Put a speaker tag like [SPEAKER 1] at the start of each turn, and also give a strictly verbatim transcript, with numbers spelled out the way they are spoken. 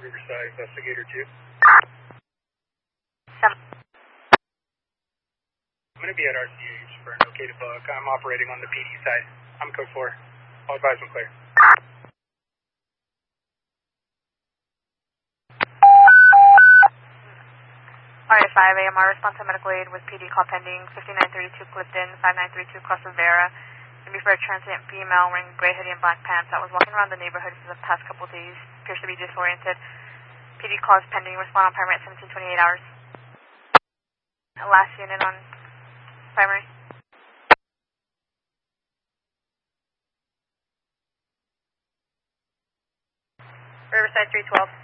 [SPEAKER 1] Riverside Investigator two.
[SPEAKER 2] Seven.
[SPEAKER 1] I'm going to be at R C H for an okay to book. I'm operating on the P D side. I'm code four. I'll advise when clear.
[SPEAKER 2] R A five A M R, response to medical aid with P D call pending, fifty-nine thirty-two Clifton, five nine three two Cross Rivera. Maybe for a transient female wearing gray hoodie and black pants that was walking around the neighborhood for the past couple of days, appears to be disoriented. P D call is pending, respond on primary at seventeen twenty-eight hours. Last unit on primary. Riverside three twelve.